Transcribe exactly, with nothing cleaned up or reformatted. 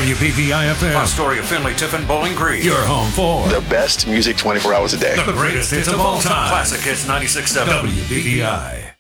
W B V I F M. Astoria, Finley, Tiffin, Bowling Green. Your home for the best music twenty-four hours a day. The greatest hits of all time. Classic Hits ninety-six point seven. W B V I.